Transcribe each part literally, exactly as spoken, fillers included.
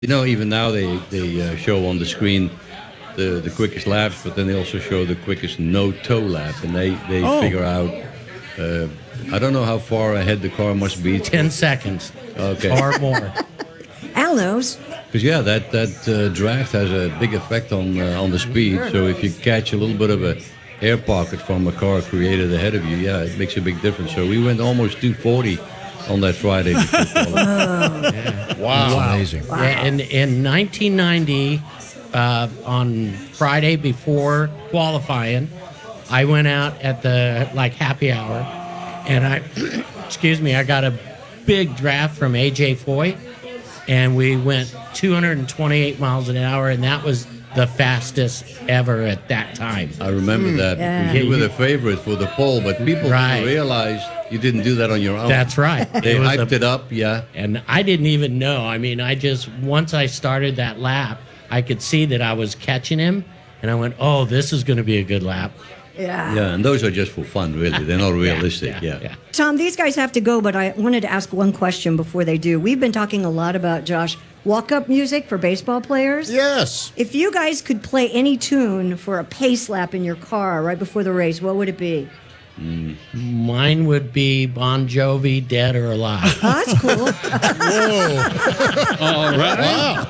You know, even now they they uh, show on the screen the the quickest laps, but then they also show the quickest no-toe lap, and they they Oh. figure out. Uh, I don't know how far ahead the car must be. Ten seconds. Okay. Or more. Al knows. Because yeah, that that uh, draft has a big effect on uh, on the speed. So if you catch a little bit of a air pocket from a car created ahead of you, yeah, it makes a big difference. So we went almost two forty on that Friday. Before Wow. Wow. Amazing. Yeah, in in nineteen ninety, uh, on Friday before qualifying, I went out at the like happy hour, and I, excuse me, I got a big draft from A J Foy, and we went two hundred twenty-eight miles an hour, and that was the fastest ever at that time. I remember that yeah. because you were the favorite for the pole, but people Right. didn't realize you didn't do that on your own. That's right. They It was hyped a- it up, yeah. And I didn't even know. I mean, I just, once I started that lap, I could see that I was catching him. And I went, oh, this is going to be a good lap. Yeah. Yeah, and those are just for fun, really. They're not realistic, yeah. Tom, these guys have to go, but I wanted to ask one question before they do. We've been talking a lot about, Josh, walk-up music for baseball players. Yes. If you guys could play any tune for a pace lap in your car right before the race, what would it be? Mine would be Bon Jovi, Dead or Alive. Oh, that's cool. All right. Wow.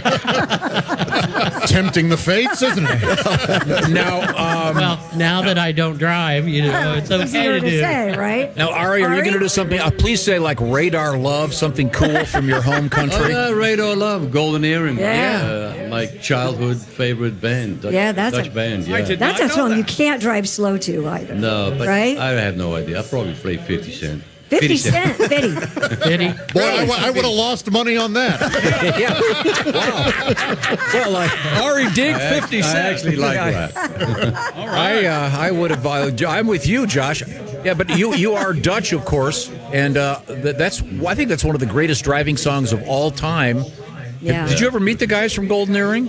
Tempting the fates, isn't it? Now, um, Well, now that I don't drive, you know, it's okay Easier to to do. say, right? now, Ari, are you Ari? going to do something? Uh, please say like Radar Love, something cool from your home Oh, country. yeah, Radar Love, Golden Earring. Yeah. Uh, my childhood favorite band. Dutch, Yeah, that's Dutch a- band, yeah. I did- That's I a know song that. you can't drive slow to either. No, but Right? I have no idea. I'll probably play fifty Cent. fifty Cent, fifty. Pity. Boy, I, I would have lost money on that. yeah. Wow. Well, uh, Ari dig fifty I cents. actually like I, that. I, uh, I would have. Uh, Jo- I'm with you, Josh. Yeah, but you you are Dutch, of course, and uh, th- that's. I think that's one of the greatest driving songs of all time. Yeah. Did you ever meet the guys from Golden Earring?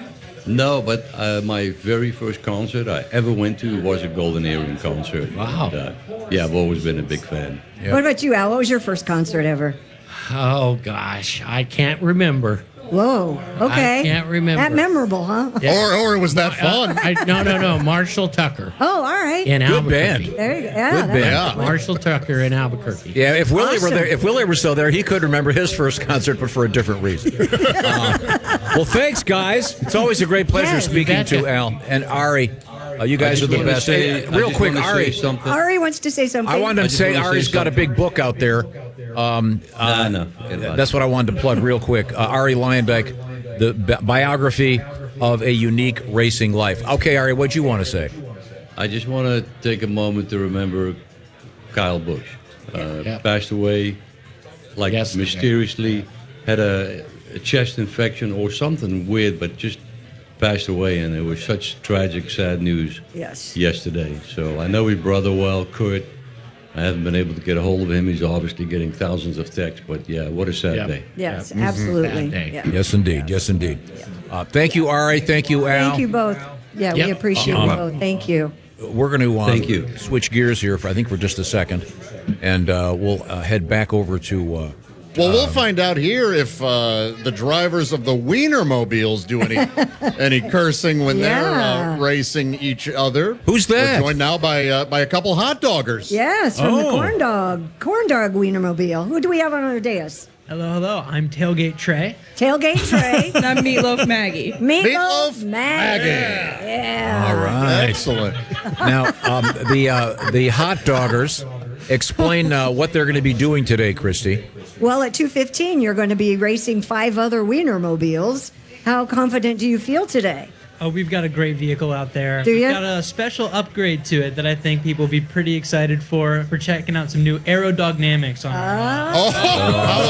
No, but uh, my very first concert I ever went to was a Golden Earring concert. Wow. And, uh, yeah, I've always been a big fan. What about you, Al? What was your first concert ever? Oh, gosh. I can't remember. Whoa. Okay. I can't remember. That memorable, huh? Or, or it was that fun. I, no, no, no. Marshall Tucker Oh, all right. in Good Albuquerque. band. There you go. Yeah, Good that's- band. Yeah. Marshall Tucker in Albuquerque. Yeah, if Willie were Awesome. there, if Willie were still there, he could remember his first concert, but for a different reason. Uh, well, thanks, guys. It's always a great pleasure Yeah, you speaking betcha. to Al and Ari. Uh, you I guys are just the wanna best. say- Hey, I real just quick, wanna say Ari. something. Ari wants to say something. I wanted I to just say wanna say Ari's got a something. big book out there. Um, uh, Nah, no, forget about that's it. what I wanted to plug real quick. Uh, Ari Lyondike, the bi- biography of a unique racing life. Okay, Ari, what'd you want to say? I just want to take a moment to remember Kyle Busch. Uh, Yeah. Passed away, like Yes. mysteriously, had a, a chest infection or something weird, but just passed away, and it was such tragic, sad news Yes. yesterday. So I know his brother well, Kurt. I haven't been able to get a hold of him. He's obviously getting thousands of texts, but yeah, what a sad Yep. day. Yes, Yeah. absolutely. Bad day. Yeah. Yes, indeed. Yes, indeed. Uh, thank you, Ari. Thank you, Al. Thank you both. Yeah, we Yep. appreciate Um, you both. Thank you. We're going to uh, Thank you. switch gears here, for, I think, for just a second, and uh, we'll uh, head back over to. Uh, Well, we'll find out here if uh, the drivers of the Wienermobiles do any any cursing when they're Yeah. uh, racing each other. Who's that? We're joined now by uh, by a couple hot doggers. Yes, from the Oh. corn dog, corn dog Wienermobile. Who do we have on our dais? Hello, hello. I'm Tailgate Trey. Tailgate Trey, And I'm Meatloaf Maggie. Meatloaf, Meatloaf Maggie. Maggie. Yeah. all right. Excellent. Now, um, the uh, the hot doggers, explain uh, what they're going to be doing today, Christy. Well, at two fifteen, you're going to be racing five other Wienermobiles. How confident do you feel today? Oh, we've got a great vehicle out there. Do We've ya? got a special upgrade to it that I think people will be pretty excited for. We're checking out some new aerodynamics on it. Oh, how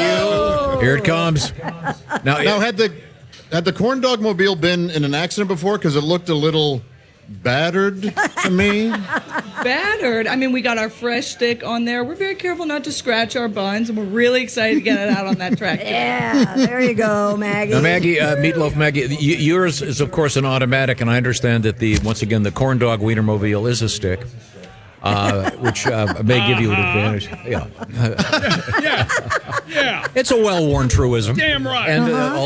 about Here it comes. Now, you? Now, had the had the corn dog mobile been in an accident before? Because it looked a little battered to me. Battered. I mean, we got our fresh stick on there. We're very careful not to scratch our buns, and we're really excited to get it out on that track. Yeah, there you go, Maggie. now, Maggie, uh, Meatloaf Maggie, y- yours is, of course, an automatic, and I understand that the once again the corn dog Wienermobile is a stick. uh, which uh, may give you an advantage. Yeah. Yeah. Yeah. It's a well-worn truism. Damn right. And uh,